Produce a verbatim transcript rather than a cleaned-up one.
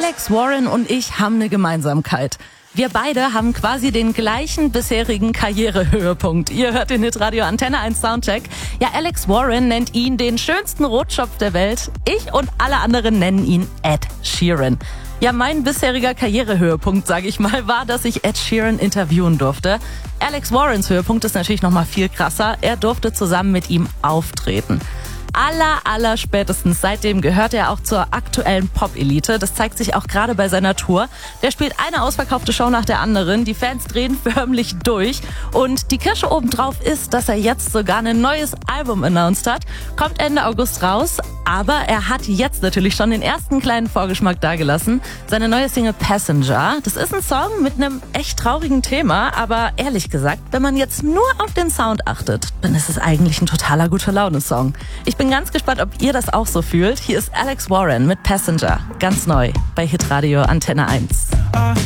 Alex Warren und ich haben eine Gemeinsamkeit. Wir beide haben quasi den gleichen bisherigen Karrierehöhepunkt. Ihr hört den Hitradio Antenne eins Soundcheck. Ja, Alex Warren nennt ihn den schönsten Rotschopf der Welt. Ich und alle anderen nennen ihn Ed Sheeran. Ja, mein bisheriger Karrierehöhepunkt, sage ich mal, war, dass ich Ed Sheeran interviewen durfte. Alex Warrens Höhepunkt ist natürlich noch mal viel krasser. Er durfte zusammen mit ihm auftreten. Aller, aller spätestens seitdem gehört er auch zur aktuellen Pop-Elite. Das zeigt sich auch gerade bei seiner Tour. Der spielt eine ausverkaufte Show nach der anderen. Die Fans drehen förmlich durch. Und die Kirsche obendrauf ist, dass er jetzt sogar ein neues Album announced hat. Kommt Ende August raus. Aber er hat jetzt natürlich schon den ersten kleinen Vorgeschmack dagelassen. Seine neue Single Passenger. Das ist ein Song mit einem echt traurigen Thema. Aber ehrlich gesagt, wenn man jetzt nur auf den Sound achtet, dann ist es eigentlich ein totaler guter Laune-Song. Ich bin ganz gespannt, ob ihr das auch so fühlt. Hier ist Alex Warren mit Passenger. Ganz neu bei Hitradio Antenne eins.